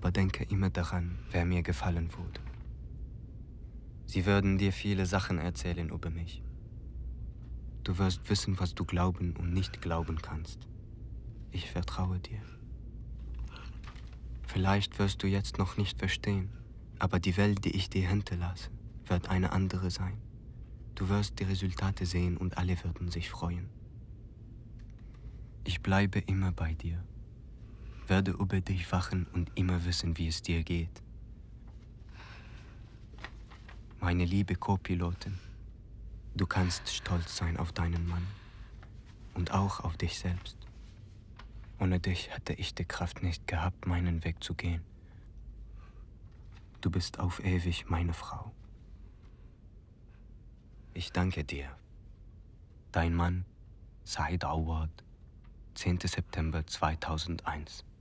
aber denke immer daran, wer mir gefallen wurde. Sie würden dir viele Sachen erzählen über mich. Du wirst wissen, was du glauben und nicht glauben kannst. Ich vertraue dir. Vielleicht wirst du jetzt noch nicht verstehen, aber die Welt, die ich dir hinterlasse, wird eine andere sein. Du wirst die Resultate sehen und alle werden sich freuen. Ich bleibe immer bei dir, werde über dich wachen und immer wissen, wie es dir geht. Meine liebe Co-Pilotin, du kannst stolz sein auf deinen Mann und auch auf dich selbst. Ohne dich hätte ich die Kraft nicht gehabt, meinen Weg zu gehen. Du bist auf ewig meine Frau. Ich danke dir. Dein Mann, Said Awad, 10. September 2001.